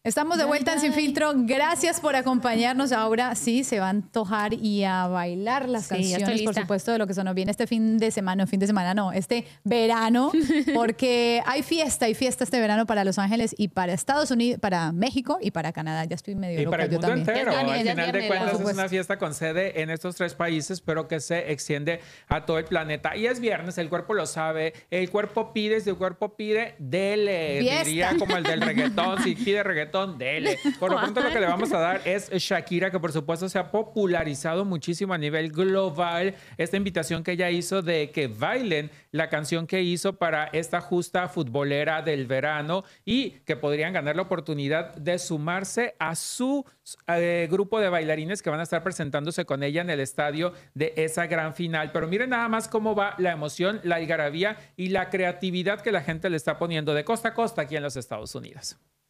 Estamos de vuelta en Sin Filtro. Gracias por acompañarnos. Ahora sí, se va a antojar y a bailar las canciones, por supuesto, de lo que se nos viene este fin de semana. Este verano, porque hay fiesta este verano para Los Ángeles y para Estados Unidos, para México y para Canadá. Ya estoy medio loca, para el mundo yo también. entero. Al final de cuentas es una fiesta con sede en estos 3 países, pero que se extiende a todo el planeta. Y es viernes, el cuerpo lo sabe. El cuerpo pide, si el cuerpo pide, dele. Fiesta. Diría como el del reggaetón. Si pide reggaetón, dele. Por lo pronto lo que le vamos a dar es Shakira, que por supuesto se ha popularizado muchísimo a nivel global. Esta invitación que ella hizo de que bailen la canción que hizo para esta justa futbolera del verano y que podrían ganar la oportunidad de sumarse a su grupo de bailarines que van a estar presentándose con ella en el estadio de esa gran final. Pero miren nada más cómo va la emoción, la algarabía y la creatividad que la gente le está poniendo de costa a costa aquí en los Estados Unidos.